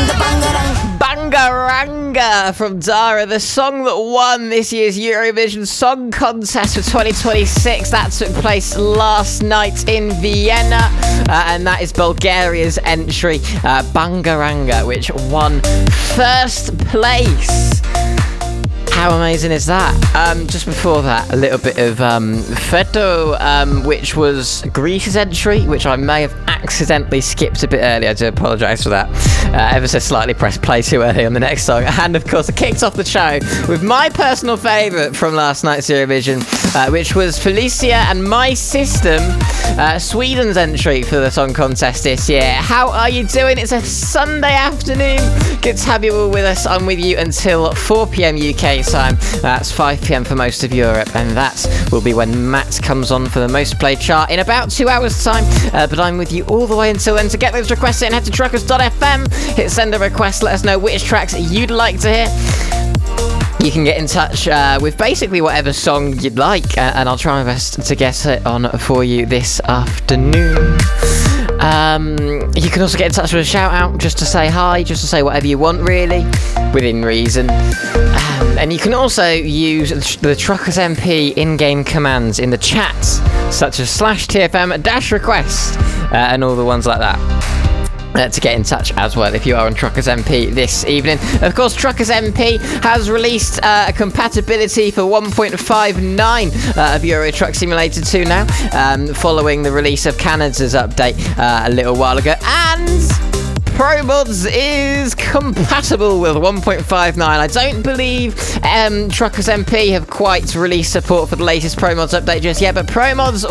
Bangaranga from Dara, the song that won this year's Eurovision Song Contest for 2026. That took place last night in Vienna, and that is Bulgaria's entry, Bangaranga, which won first place. How amazing is that? Just before that, a little bit of Feto, which was Greece's entry, which I may have accidentally skipped a bit early. I do apologise for that. Ever so slightly pressed play too early on the next song. And of course, I kicked off the show with my personal favourite from last night's Eurovision, which was Felicia and My System, Sweden's entry for the song contest this year. How are you doing? It's a Sunday afternoon. Good to have you all with us. I'm with you until 4 p.m. UK time. That's 5 p.m. for most of Europe, and that will be when Matt comes on for the most played chart in about 2 hours time. But I'm with you all the way until then. To get those requests in, head to truckers.fm, hit send a request, let us know which tracks you'd like to hear. You can get in touch with basically whatever song you'd like, and I'll try my best to get it on for you this afternoon. You can also get in touch with a shout out, just to say hi, just to say whatever you want, really, within reason. And you can also use the Truckers MP in-game commands in the chat, such as /TFM-request, and all the ones like that. To get in touch as well if you are on Truckers MP this evening. Of course, Truckers MP has released a compatibility for 1.59 of Euro Truck Simulator 2 now, following the release of Canada's update a little while ago, and ProMods is compatible with 1.59. I don't believe Truckers MP have quite released support for the latest ProMods update just yet, but ProMods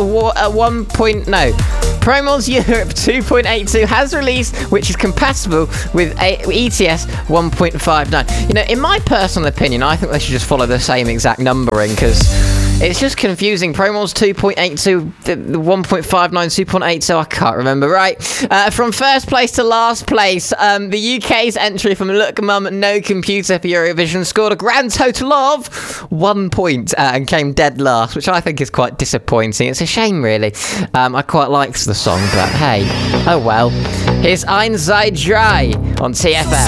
ProMods Europe 2.82 has released, which is compatible with ETS 1.59. You know, in my personal opinion, I think they should just follow the same exact numbering, because it's just confusing. ProMods 2.82, 1.59, 2.82, I can't remember, right? From first place to last place, the UK's entry from Look Mum No Computer for Eurovision scored a grand total of 1 point and came dead last, which I think is quite disappointing. It's a shame, really. I quite liked the song, but hey, oh well. Here's Ein Sei Drei on TFM.